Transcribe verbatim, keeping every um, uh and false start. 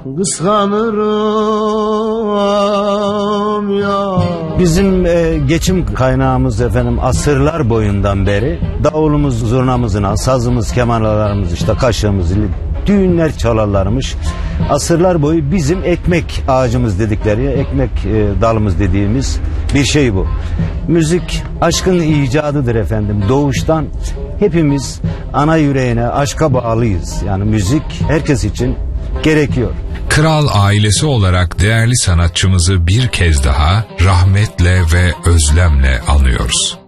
kıskanırım ya. Bizim e, geçim kaynağımız efendim asırlar boyundan beri davulumuz, zurnamızın, sazımız, kemanlarımız, işte kaşığımız, düğünler çalarlarmış. Asırlar boyu bizim ekmek ağacımız dedikleri, ekmek e, dalımız dediğimiz bir şey bu. Müzik aşkın icadıdır efendim. Doğuştan hepimiz ana yüreğine, aşka bağlıyız. Yani müzik herkes için gerekiyor. Kral ailesi olarak değerli sanatçımızı bir kez daha rahmetle ve özlemle anıyoruz.